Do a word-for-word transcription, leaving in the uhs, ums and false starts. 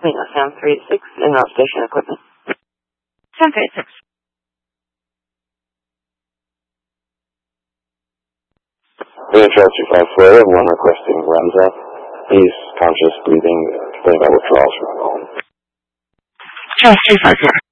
Reno, Sam three eight six, in route station equipment. Sam three eight six. Reno Trail two five four, one requesting Ramza. He's conscious, breathing, complaining about withdrawals from alcohol. Trail three five zero.